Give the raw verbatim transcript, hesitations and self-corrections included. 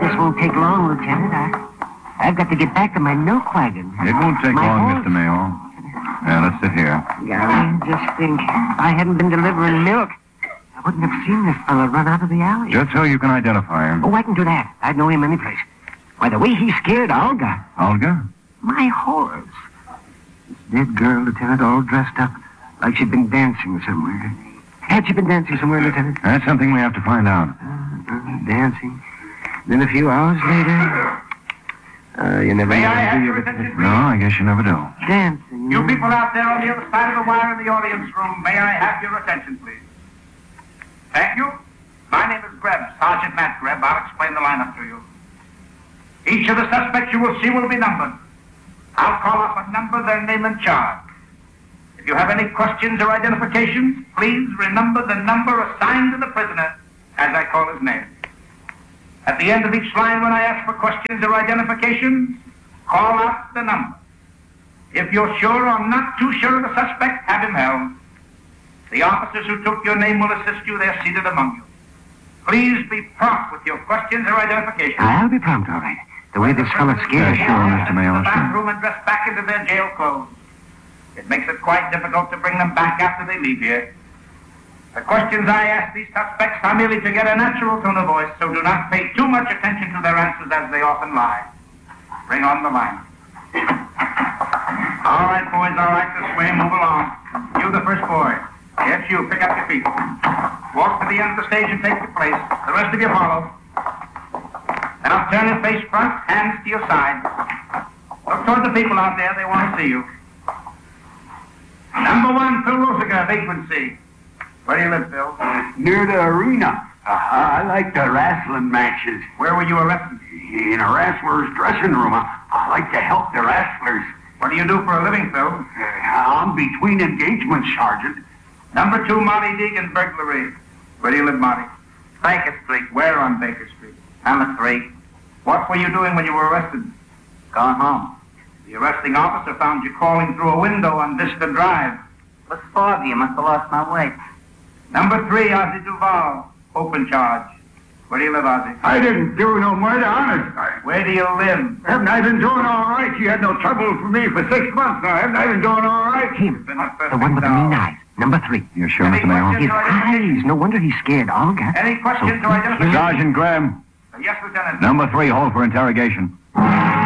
this won't take long, Lieutenant. I, I've got to get back to my milk wagon. It won't take My long, horse. Mister Mayo. Now, let's sit here. Golly, just think. If I hadn't been delivering milk, I wouldn't have seen this fella run out of the alley. Just so you can identify him. Oh, I can do that. I'd know him any place. Why, the way he scared Olga. Olga? My horse. This dead girl, Lieutenant, all dressed up like she'd been dancing somewhere. Had she been dancing somewhere, Lieutenant? That's something we have to find out. Uh, uh, dancing. Then a few hours later... Uh, you never May know, I have do your you? attention, please? No, I guess you never do. Dancing. You yeah. people out there on the other side of the wire in the audience room, may I have your attention, please? Thank you. My name is Greb, Sergeant Matt Greb. I'll explain the lineup to you. Each of the suspects you will see will be numbered. I'll call off a number, their name and charge. If you have any questions or identifications, please remember the number assigned to the prisoner as I call his name. At the end of each line, when I ask for questions or identifications, call out the number. If you're sure or not too sure of the suspect, have him held. The officers who took your name will assist you. They're seated among you. Please be prompt with your questions or identifications. I'll be prompt, all right. The way this fella scared Yeah, us. sure, They Mister are Mayo, sent to the sure. bathroom and dressed back into their jail clothes. It makes it quite difficult to bring them back after they leave here. The questions I ask these suspects are merely to get a natural tone of voice, so do not pay too much attention to their answers as they often lie. Bring on the line. All right, boys, all right, this way, move along. You, the first boy. Yes, you, pick up your feet. Walk to the end of the stage and take your place. The rest of you follow. And I'll turn your face front, hands to your side. Look toward the people out there, they want to see you. Number one, Phil Rosiger, vagrancy. Where do you live, Phil? Near the arena. Uh, I like the wrestling matches. Where were you arrested? In a wrestler's dressing room. I, I like to help the wrestlers. What do you do for a living, Phil? Uh, I'm between engagements, Sergeant. Number two, Molly Deegan, burglary. Where do you live, Molly? Baker Street. Where on Baker Street? Number three. What were you doing when you were arrested? Gone home. The arresting officer found you crawling through a window on Vista Drive. It was foggy. I must have lost my way. Number three, Ozzie Duval, open charge. Where do you live, Ozzie? I didn't do no murder, honest. I, Where do you live? haven't I been doing all right? You had no trouble for me for six months now. Haven't I been doing all right? Him. Been a The one with the mean eyes. Number three. You're sure, Any Mister Mayo? questions? His eyes. No wonder he scared Olga. Any questions or identification? Sergeant Graham, Yes, Lieutenant. number three, hold for interrogation.